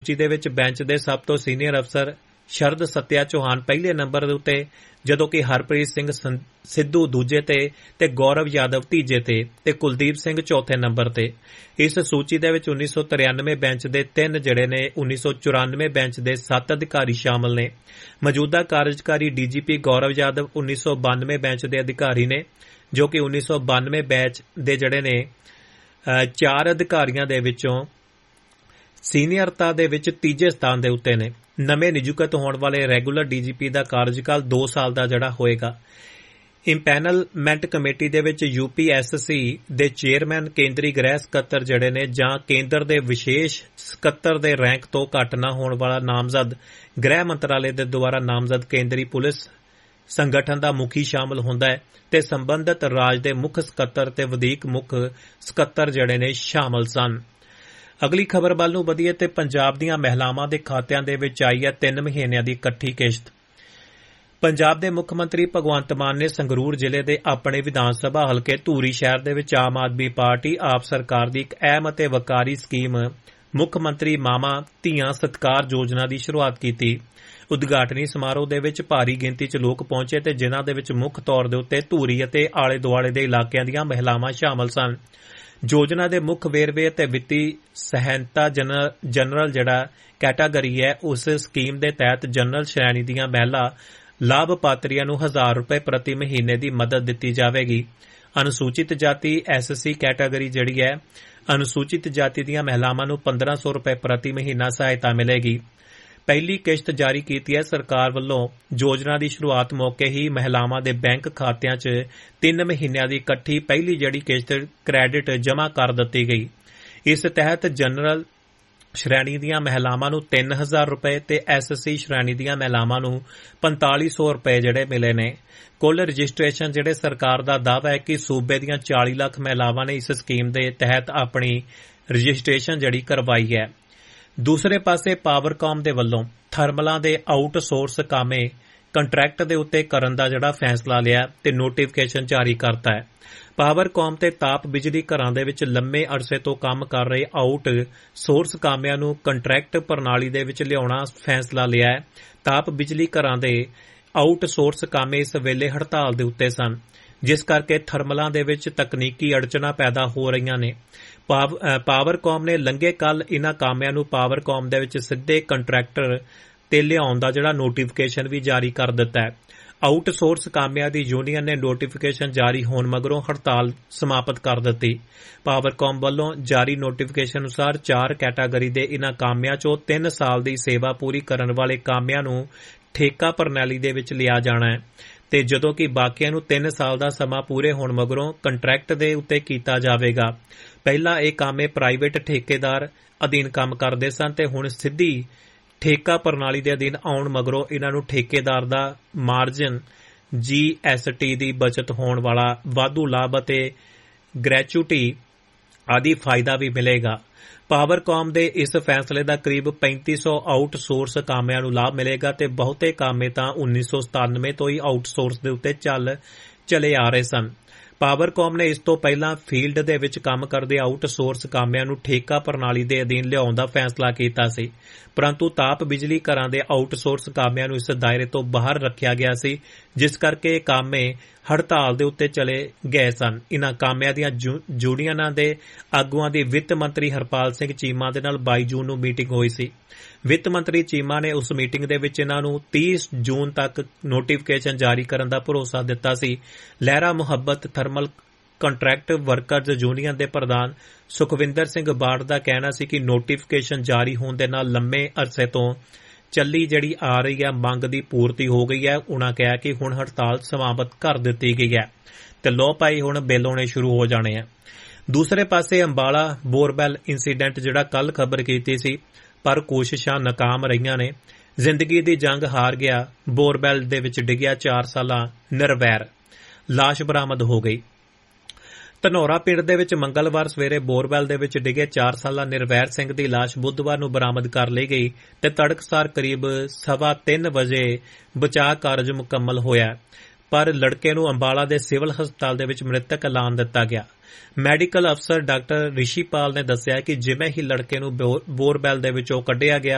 सूची दे विच बैंच दे सब तो सीनियर अफसर शरद सत्या चौहान पहले नंबर उत्ते, जदों कि हरप्रीत सिंह सिद्धू दूजे ते गौरव यादव तीजे ते कुलदीप सिंह चौथे नंबर ते। इस सूची दे विच 1993 बैंच दे 3 जिहड़े ने 1994 बैंच दे 7 अधिकारी शामिल ने। मौजूदा कार्यकारी डीजीपी गौरव यादव 1992 बैंच दे अधिकारी ने, जो कि 1992 बैच दे जिहड़े ने 4 अधिकारियों दे विचों सीनियरता दे विच तीजे स्थान दे उत्ते ने। नਵੇਂ नियुक्त होने वाले रैगूलर डीजीपी का कार्यकाल 2 साल का जड़ा होएगा। इंपैनलमेंट कमेटी दे विच यूपीएससी दे चेयरमैन केंद्रीय गृह सकत्तर जड़े ने जां केंद्र दे विशेष सकत्तर दे रैंक तो घट न होने वाला नामजद गृह मंत्रालय दे द्वारा नामजद केंद्रीय पुलिस संगठन का मुखी शामिल हुंदा है ते संबंधित राज दे मुख सकत्तर ते वधीक मुख सकत्तर जड़े ने शामिल सन। अगली खबर ਵੱਲ ਨੂੰ ਵਧੀਏ ਤੇ ਪੰਜਾਬ ਦੀਆਂ ਮਹਿਲਾਵਾਂ ਦੇ ਖਾਤਿਆਂ ਦੇ ਵਿੱਚ ਆਈ ਹੈ 3 ਮਹੀਨਿਆਂ ਦੀ ਇਕੱਠੀ ਕਿਸ਼ਤ। ਪੰਜਾਬ ਦੇ ਮੁੱਖ ਮੰਤਰੀ ਭਗਵੰਤ ਮਾਨ ਨੇ ਸੰਗਰੂਰ ਜ਼ਿਲ੍ਹੇ ਦੇ ਆਪਣੇ ਵਿਧਾਨ ਸਭਾ ਹਲਕੇ ਧੂਰੀ ਸ਼ਹਿਰ ਦੇ ਵਿੱਚ ਆਮ ਆਦਮੀ ਪਾਰਟੀ ਆਪ ਸਰਕਾਰ ਦੀ ਇੱਕ ਅਹਿਮ ਅਤੇ ਵਕਾਰੀ ਸਕੀਮ ਮੁੱਖ ਮੰਤਰੀ ਮਾਵਾਂ ਧੀਆਂ ਸਤਿਕਾਰ ਯੋਜਨਾ ਦੀ ਸ਼ੁਰੂਆਤ ਕੀਤੀ। ਉਦਘਾਟਨੀ ਸਮਾਰੋਹ ਦੇ ਵਿੱਚ ਭਾਰੀ ਗਿਣਤੀ 'ਚ ਲੋਕ ਪਹੁੰਚੇ ਤੇ ਜਿਨ੍ਹਾਂ ਦੇ ਵਿੱਚ ਮੁੱਖ ਤੌਰ ਦੇ ਉੱਤੇ ਧੂਰੀ ਅਤੇ ਆਲੇ ਦੁਆਲੇ ਦੇ ਇਲਾਕਿਆਂ ਦੀਆਂ ਮਹਿਲਾਵਾਂ ਸ਼ਾਮਲ ਸਨ। योजना के मुख वेरवे ते वित्ती सहायता जनरल जड़ा कैटागरी है, उस स्कीम के तहत जनरल श्रेणी दीआं महिला लाभपात्रियां नूं 1000 रुपए प्रति महीने की मदद दिती जाएगी। अनुसूचित जाति एससी कैटागरी जड़ी है, अनुसूचित जाति दीआं महिलावां नूं 1500 रुपए प्रति महीना सहायता मिलेगी। पहली किश्त जारी की है सरकार वालों। योजना की शुरुआत मौके ही महिलावां दे बैंक खात्यां 'च 3 महीनों की इकट्ठी पहली जड़ी किश्त क्रैडिट जमा कर दी गई। इस तहत जनरल श्रेणी दीआं महिलावां नूं 3000 रुपए ते एससी श्रेणी दीआं महिलावां नूं 4500 रुपए जड़े मिले ने। कुल रजिस्ट्रेशन जड़े सरकार का दावा है कि सूबे दीआं 40 लाख महिलावां ने इस स्कीम के तहत अपनी रजिस्ट्रेशन जड़ी करवाई है। दूसरे पासे पावरकॉम दे वल्लों थर्मलां दे आउटसोर्स कामे कंट्रैक्ट दे उत्ते करन दा जड़ा फैसला लिया ते नोटिफिकेशन जारी करता है। पावरकॉम ते ताप बिजली घरां दे विच लंबे अरसे तो काम कर रहे आउटसोर्स कामिਆਂ ਨੂੰ कंट्रैक्ट प्रणाली दे विच लियाउणा फैसला लिया है। ताप बिजली घरां दे आउटसोर्स कामे इस वेले हड़ताल दे उत्ते सन, जिस करके थर्मलां दे विच तकनीकी अड़चनां पैदा हो रहीआं ने। पावरकॉम ने लंघे कल इन्हां कामिਆਂ ਨੂੰ पावरकॉम दे विच सिद्धे कंट्रैक्टर ते लियाउण दा जिहड़ा नोटिफिकेशन भी जारी कर दिता है। आउटसोर्स कामिਆਂ ਦੀ यूनियन ने नोटिफिकेशन जारी होण मगरों हड़ताल समाप्त कर दित्ती। पावरकॉम ਵੱਲੋਂ जारी नोटिफिकेशन अनुसार 4 कैटागरी ਦੇ इन्हां कामिਆਂ ਚੋਂ 3 साल ਦੀ सेवा पूरी ਕਰਨ ਵਾਲੇ कामिਆਂ ਨੂੰ ठेका प्रणाली ਦੇ ਵਿੱਚ ਲਿਆ ਜਾਣਾ ਹੈ ਤੇ ਜਦੋਂ ਕਿ ਬਾਕੀਆਂ ਨੂੰ 3 ਸਾਲ ਦਾ ਸਮਾਂ ਪੂਰੇ ਹੋਣ ਮਗਰੋਂ ਕੰਟਰੈਕਟ ਦੇ ਉੱਤੇ ਕੀਤਾ ਜਾਵੇਗਾ। ਪਹਿਲਾਂ ਇਹ ਕਾਮੇ ਪ੍ਰਾਈਵੇਟ ਠੇਕੇਦਾਰ ਅਧੀਨ ਕੰਮ ਕਰਦੇ ਸਨ ਤੇ ਹੁਣ ਸਿੱਧੀ ਠੇਕਾ ਪ੍ਰਣਾਲੀ ਦੇ ਅਧੀਨ ਆਉਣ ਮਗਰੋਂ ਇਹਨਾਂ ਨੂੰ ਠੇਕੇਦਾਰ ਦਾ ਮਾਰਜਨ GST ਦੀ ਬਚਤ ਹੋਣ ਵਾਲਾ ਵਾਧੂ ਲਾਭ ਅਤੇ ਗ੍ਰੈਚੁਇਟੀ ਆਦਿ ਫਾਇਦਾ ਵੀ ਮਿਲੇਗਾ। पावरकॉम ਦੇ ਇਸ फैसले ਦਾ करीब 3500 आउटसोर्स ਕਾਮਿਆਂ ਨੂੰ ਲਾਭ ਮਿਲੇਗਾ ਤੇ ਬਹੁਤੇ ਕਾਮੇ ਤਾਂ 1997 ਤੋਂ ਹੀ ਆਊਟਸੋਰਸ ਦੇ ਉੱਤੇ ਚਲੇ ਆ ਰਹੇ ਸਨ। ਪਾਵਰਕॉम ਨੇ ਇਸ ਤੋਂ ਪਹਿਲਾਂ ਫੀਲਡ ਦੇ ਵਿੱਚ ਕੰਮ ਕਰਦੇ ਆਊਟਸੋਰਸ ਕਾਮਿਆਂ ਨੂੰ ਠੇਕਾ ਪ੍ਰਣਾਲੀ ਦੇ ਅਧੀਨ ਲਿਆਉਣ ਦਾ ਫੈਸਲਾ ਕੀਤਾ ਸੀ, ਪਰੰਤੂ ਤਾਪ ਬਿਜਲੀ ਘਰਾਂ ਦੇ ਆਊਟਸੋਰਸ ਕਾਮਿਆਂ ਨੂੰ ਇਸ ਦਾਇਰੇ ਤੋਂ ਬਾਹਰ ਰੱਖਿਆ ਗਿਆ ਸੀ, ਜਿਸ ਕਰਕੇ ਇਹ ਕਾਮੇ ਹੜਤਾਲ ਦੇ ਉੱਤੇ ਚਲੇ ਗਏ ਸਨ। ਇਨ੍ਹਾਂ ਕਾਮਿਆਂ ਦੀਆਂ ਯੂਨੀਅਨਾਂ ਦੇ ਆਗੂਆਂ ਦੀ ਵਿੱਤ ਮੰਤਰੀ ਹਰਪਾਲ ਸਿੰਘ ਚੀਮਾ ਦੇ ਨਾਲ 22 ਜੂਨ ਨੂੰ ਮੀਟਿੰਗ ਹੋਈ ਸੀ। ਵਿੱਤ ਮੰਤਰੀ ਚੀਮਾ ਨੇ ਉਸ ਮੀਟਿੰਗ ਦੇ ਵਿੱਚ ਇਨ੍ਹਾਂ ਨੂੰ 30 ਜੂਨ ਤੱਕ ਨੋਟੀਫਿਕੇਸ਼ਨ ਜਾਰੀ ਕਰਨ ਦਾ ਭਰੋਸਾ ਦਿੱਤਾ ਸੀ। ਲਹਿਰਾ ਮੁਹੱਬਤ ਥਰਮਲ ਕੰਟਰੈਕਟ ਵਰਕਰਜ਼ ਯੂਨੀਅਨ ਦੇ ਪ੍ਰਧਾਨ ਸੁਖਵਿੰਦਰ ਸਿੰਘ ਬਾੜ ਦਾ ਕਹਿਣਾ ਸੀ ਕਿ ਨੋਟੀਫਿਕੇਸ਼ਨ ਜਾਰੀ ਹੋਣ ਦੇ ਨਾਲ ਲੰਮੇ ਅਰਸੇ ਤੋਂ ਚੱਲੀ ਜਿਹੜੀ ਆ ਰਹੀ ਹੈ ਮੰਗ ਦੀ ਪੂਰਤੀ ਹੋ ਗਈ ਹੈ। ਉਨ੍ਹਾਂ ਕਿਹਾ ਕਿ ਹੁਣ ਹੜਤਾਲ ਸਮਾਪਤ ਕਰ ਦਿੱਤੀ ਗਈ ਹੈ ਤੇ ਲੋ ਭਾਈ ਹੁਣ ਬਿੱਲ ਆਉਣੇ ਸ਼ੁਰੂ ਹੋ ਜਾਣੇ ਆ। ਦੂਸਰੇ ਪਾਸੇ ਅੰਬਾਲਾ ਬੋਰਵੈਲ ਇੰਸੀਡੈਂਟ ਜਿਹੜਾ ਕੱਲ ਖਬਰ ਕੀਤੀ ਸੀ, ਪਰ ਕੋਸ਼ਿਸ਼ਾਂ ਨਾਕਾਮ ਰਹੀਆਂ ਨੇ। ਜ਼ਿੰਦਗੀ ਦੀ ਜੰਗ ਹਾਰ ਗਿਆ, ਬੋਰਵੈਲ ਦੇ ਵਿੱਚ ਡਿੱਗਿਆ 4 ਸਾਲਾ ਨਿਰਵੈਰ, ਲਾਸ਼ ਬਰਾਮਦ ਹੋ ਗਈ। ਧਨੌਰਾ ਪਿੰਡ ਦੇ ਵਿੱਚ ਮੰਗਲਵਾਰ ਸਵੇਰੇ ਬੋਰਵੈਲ ਦੇ ਵਿੱਚ ਡਿੱਗੇ 4 ਸਾਲਾ ਨਿਰਵੈਰ ਸਿੰਘ ਦੀ ਲਾਸ਼ ਬੁੱਧਵਾਰ ਨੂੰ ਬਰਾਮਦ ਕਰ ਲਈ ਗਈ ਤੇ ਤੜਕਸਾਰ ਕਰੀਬ 3:15 ਵਜੇ ਬਚਾਅ ਕਾਰਜ ਮੁਕੰਮਲ ਹੋਇਆ, ਪਰ ਲੜਕੇ ਨੂੰ ਅੰਬਾਲਾ ਦੇ ਸਿਵਲ ਹਸਪਤਾਲ ਦੇ ਵਿੱਚ ਮ੍ਰਿਤਕ ਐਲਾਨ ਦਿੱਤਾ ਗਿਆ। ਮੈਡੀਕਲ ਅਫਸਰ ਡਾਕਟਰ ਰਿਸ਼ੀਪਾਲ ਨੇ ਦੱਸਿਆ ਕਿ ਜਿਵੇਂ ਹੀ ਲੜਕੇ ਨੂੰ ਬੋਰਵੈਲ ਦੇ ਵਿੱਚੋਂ ਕੱਢਿਆ ਗਿਆ